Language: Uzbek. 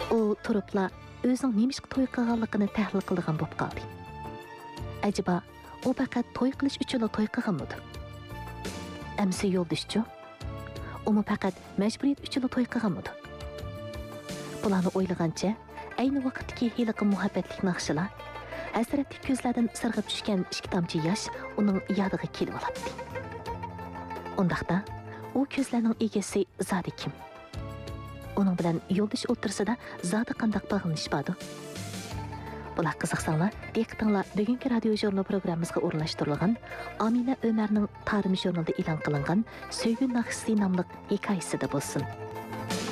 U turupla özünün nemişki toy qilganligini tahlil qilgan bo'lib qoldi. Acaba u faqat toy qilish uchun toy qilganmidi? Amsi yo'ldishchi? Umi faqat majburiyat uchun toy qilganmidi? Bularni o'ylagancha, ayni vaqtdagi hiliqi muhabbatlik naqshilar, hasratli ko'zlardan sirg'ib tushgan ikki tomchi yosh uning yodiga kelib oladi. Undaqda u ko'zlarning egasi zodi kim? Uning bilan yo'ldosh o'tirsida zodi qandaq bog'lanish bordi? Bular qiziqsanglar, diqqatinglar bugungi radio jurnal programmamizga o'rnashtirilgan Amina Ömerning Tarix jurnalida e'lon qilingan Söygün naqshi nomli hikoyasida bo'lsin.